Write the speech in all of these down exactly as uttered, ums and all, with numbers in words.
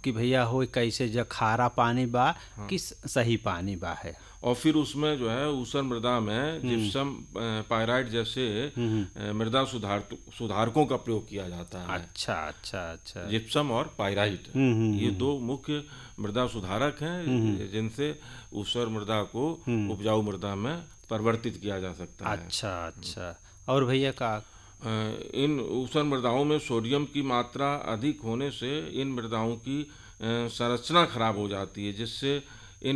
कि भैया हो कैसे जो खारा पानी बा कि सही पानी बा है। और फिर उसमें जो है ऊसर मृदा में जिप्सम पायराइट जैसे मृदा सुधार सुधारकों का प्रयोग किया जाता है। अच्छा अच्छा अच्छा। जिप्सम और पायराइट ये दो मुख्य मृदा सुधारक हैं जिनसे ऊसर मृदा को उपजाऊ मृदा में परिवर्तित किया जा सकता है। अच्छा अच्छा। और भैया का इन ऊसर मृदाओं में सोडियम की मात्रा अधिक होने से इन मृदाओं की संरचना खराब हो जाती है, जिससे इन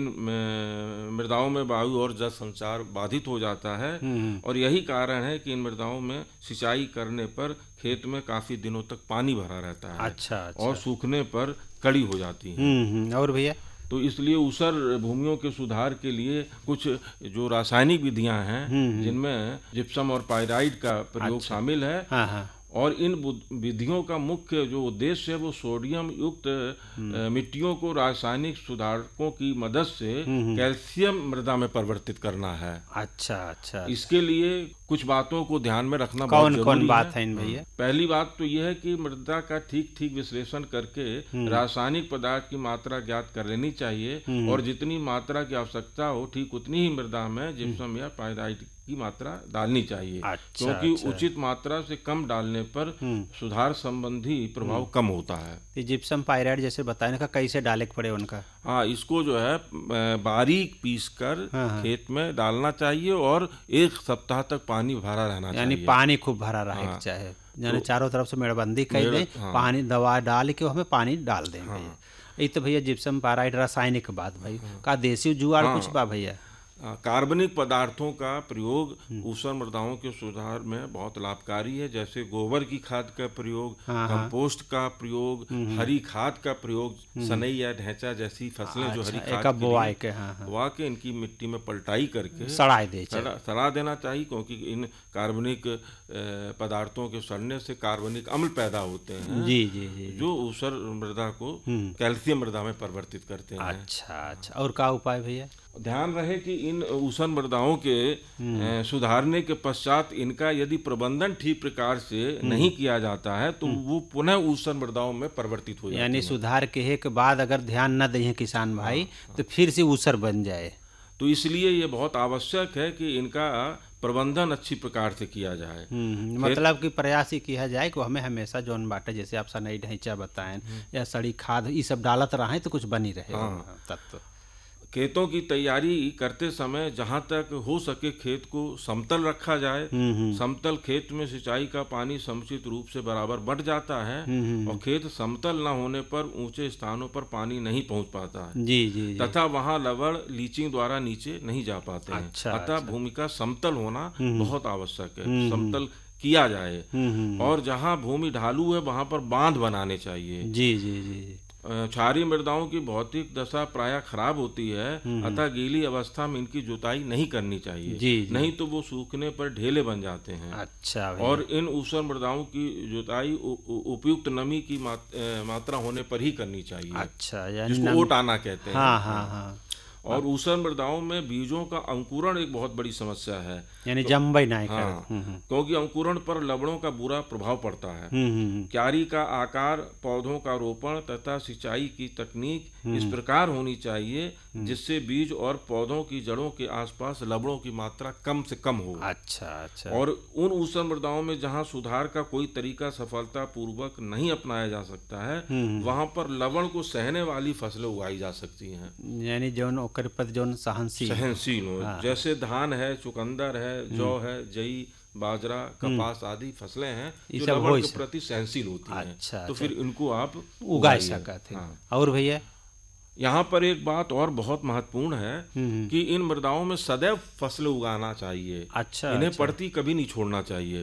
मृदाओं में वायु और जल संचार बाधित हो जाता है। और यही कारण है कि इन मृदाओं में सिंचाई करने पर खेत में काफी दिनों तक पानी भरा रहता है। अच्छा, अच्छा। और सूखने पर कड़ी हो जाती है। और भैया तो इसलिए ऊसर भूमियों के सुधार के लिए कुछ जो रासायनिक विधियां हैं जिनमें जिप्सम और पायराइट का प्रयोग अच्छा। शामिल है। हाँ हाँ। और इन विधियों का मुख्य जो उद्देश्य है वो सोडियम युक्त मिट्टियों को रासायनिक सुधारकों की मदद से कैल्शियम मृदा में परिवर्तित करना है। अच्छा अच्छा। इसके लिए कुछ बातों को ध्यान में रखना कौन बहुत जरूरी कौन बात है है इन भैया? पहली बात तो यह है कि मृदा का ठीक ठीक विश्लेषण करके रासायनिक पदार्थ की मात्रा ज्ञात कर लेनी चाहिए और जितनी मात्रा की आवश्यकता हो ठीक उतनी ही मृदा में जिप्सम या पायराइट की मात्रा डालनी चाहिए। अच्छा, क्योंकि अच्छा। उचित मात्रा से कम डालने पर सुधार संबंधी प्रभाव कम होता है। जिप्सम पायराइट जैसे बताने का कैसे डाले के पड़े उनका? हाँ, इसको जो है बारीक पीसकर हाँ, हाँ। खेत में डालना चाहिए और एक सप्ताह तक पानी भरा रहना चाहिए। यानी पानी खूब भरा रहे हाँ। चाहे यानी चारों तरफ से मेड़बंदी कर दें। हाँ। पानी दवा डाल के हमें पानी डाल दें भैया। ये तो भैया जिप्सम पायराइट रासायनिक बात भाई। का देसी जुगाड़ हाँ। कुछ बा भैया? कार्बनिक पदार्थों का प्रयोग ऊसर मृदाओं के सुधार में बहुत लाभकारी है, जैसे गोबर की खाद का प्रयोग, हाँ, कंपोस्ट का प्रयोग, हरी खाद का प्रयोग, सनई या ढैंचा जैसी फसलें जो हरी अच्छा, खाद एका के बोआई लिए के, हाँ, हाँ। बोआ के इनकी मिट्टी में पलटाई करके सड़ाई दे चाहिए। सड़ा सड़ा देना चाहिए, क्योंकि इन कार्बनिक पदार्थों के सड़ने से कार्बनिक अम्ल पैदा होते हैं जी जी जी। जो ऊसर मृदा को कैल्शियम मृदा में परिवर्तित करते हैं। अच्छा अच्छा। और क्या उपाय भैया? ध्यान रहे कि इन ऊसर मृदाओं के ए, सुधारने के पश्चात इनका यदि प्रबंधन ठीक प्रकार से नहीं किया जाता है तो वो पुनः ऊसर मृदाओं में परिवर्तित हो जाती है। यानी सुधार के के बाद अगर ध्यान न दें किसान भाई हाँ, तो फिर से ऊसर बन जाए। तो इसलिए ये बहुत आवश्यक है कि इनका प्रबंधन अच्छी प्रकार से किया जाए। मतलब कि प्रयास ही किया जाए कि हमें हमेशा जौन बाटे जैसे आप सनई ढैंचा बताएं या सड़ी खाद ये सब डालत रहे तो कुछ बनी रहे। हाँ। तत्व खेतों की तैयारी करते समय जहां तक हो सके खेत को समतल रखा जाए। समतल खेत में सिंचाई का पानी समुचित रूप से बराबर बंट जाता है और खेत समतल न होने पर ऊंचे स्थानों पर पानी नहीं पहुंच पाता है। जी जी, जी। तथा वहां लवण लीचिंग द्वारा नीचे नहीं जा पाते हैं। अच्छा, अतः अच्छा। भूमि का समतल होना बहुत आवश्यक है, समतल किया जाए। और जहाँ भूमि ढालू है वहां पर बांध बनाने चाहिए। जी जी जी। क्षारीय मृदाओं की भौतिक दशा प्रायः खराब होती है, अतः गीली अवस्था में इनकी जुताई नहीं करनी चाहिए। जी, जी। नहीं तो वो सूखने पर ढेले बन जाते हैं। अच्छा। और इन ऊसर मृदाओं की जुताई उपयुक्त नमी की मात्रा होने पर ही करनी चाहिए। अच्छा, यानी जिसको ओट आना कहते हैं। हाँ हाँ हाँ। और ऊसर मृदाओं में बीजों का अंकुरण एक बहुत बड़ी समस्या है, यानी तो, जम्बई नहीं हाँ, क्योंकि अंकुरण पर लवणों का बुरा प्रभाव पड़ता है। क्यारी का आकार, पौधों का रोपण तथा सिंचाई की तकनीक इस प्रकार होनी चाहिए जिससे बीज और पौधों की जड़ों के आसपास लवणों की मात्रा कम से कम हो। अच्छा अच्छा। और उन ऊसर मृदाओं में जहाँ सुधार का कोई तरीका सफलता पूर्वक नहीं अपनाया जा सकता है वहाँ पर लवण को सहने वाली फसलें उगाई जा सकती हैं। यानी जौन जौन सहनशील सहनशील हो। हाँ। जैसे धान है, चुकंदर है, जौ है, जई, बाजरा, कपास आदि फसलें हैं जो लवण के प्रति सहनशील होती हैं। अच्छा, तो फिर इनको आप उगा सकते हैं। हाँ। और भैया यहाँ पर एक बात और बहुत महत्वपूर्ण है कि इन मृदाओं में सदैव फसलें उगाना चाहिए। अच्छा, इन्हें अच्छा। पड़ती कभी नहीं छोड़ना चाहिए।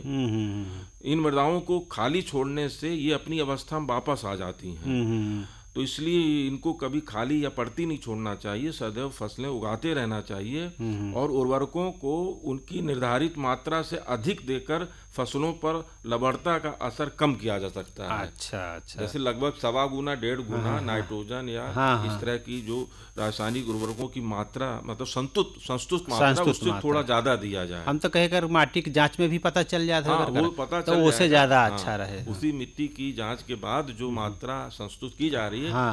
इन मृदाओं को खाली छोड़ने से ये अपनी अवस्था में वापस आ जाती हैं। तो इसलिए इनको कभी खाली या पड़ती नहीं छोड़ना चाहिए, सदैव फसलें उगाते रहना चाहिए और उर्वरकों को उनकी निर्धारित मात्रा से अधिक देकर फसलों पर लवणता का असर कम किया जा सकता है। अच्छा अच्छा। जैसे लगभग सवा गुना डेढ़ गुना हाँ, नाइट्रोजन या हाँ, इस तरह की जो रासायनिक उर्वरकों की मात्रा मतलब संतुष्ट संतुष्ट मात्रा उससे थोड़ा ज्यादा दिया जाए। हम तो कहेकर माटी की जांच में भी पता चल जाता है, वो पता तो उससे ज्यादा अच्छा रहे। उसी मिट्टी की जांच के बाद जो मात्रा संतुष्ट की जा रही है